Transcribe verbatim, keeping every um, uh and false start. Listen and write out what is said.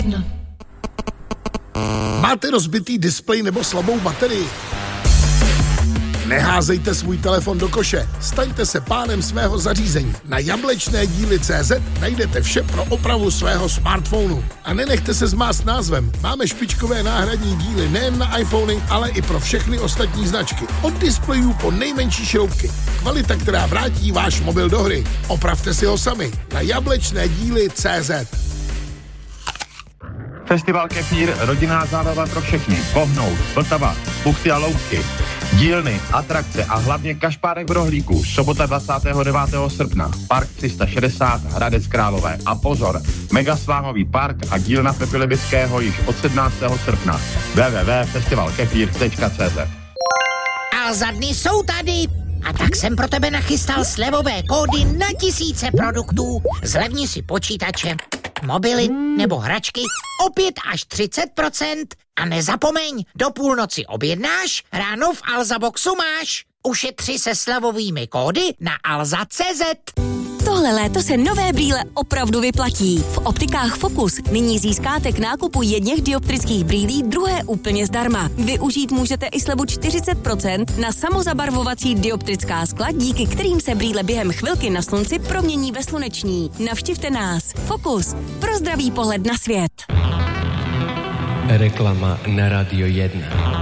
No. Máte rozbitý displej nebo slabou baterii? Neházejte svůj telefon do koše. Staňte se pánem svého zařízení. Na jablečné díly tečka cé zet najdete vše pro opravu svého smartphonu. A nenechte se zmást názvem. Máme špičkové náhradní díly nejen na iPhony, ale i pro všechny ostatní značky. Od displejů po nejmenší šroubky. Kvalita, která vrátí váš mobil do hry. Opravte si ho sami. Na jablečné díly tečka cé zet. Festival Kefír, rodinná zábava pro všechny. Pohnout, Vltava, buchty a loutky, dílny, atrakce a hlavně kašpárek v Rohlíku. Sobota dvacátého devátého srpna. Park tři sta šedesát, Hradec Králové. A pozor, megaslámový park a dílna Pepy Libického již od sedmnáctého srpna. w w w tečka festival kefír tečka cé zet. A za dny jsou tady. A tak jsem pro tebe nachystal slevové kódy na tisíce produktů. Zlevni si počítače, mobily nebo hračky o pět až třicet procent. A nezapomeň, do půlnoci objednáš, ráno v Alza Boxu máš. Ušetři se slevovými kódy na alza tečka cé zet. Tohle léto se nové brýle opravdu vyplatí. V optikách Focus nyní získáte k nákupu jedněch dioptrických brýlí druhé úplně zdarma. Využít můžete i slevu čtyřicet procent na samozabarvovací dioptrická skla, díky kterým se brýle během chvilky na slunci promění ve sluneční. Navštivte nás. Focus. Pro zdravý pohled na svět. Reklama na Radio jedna.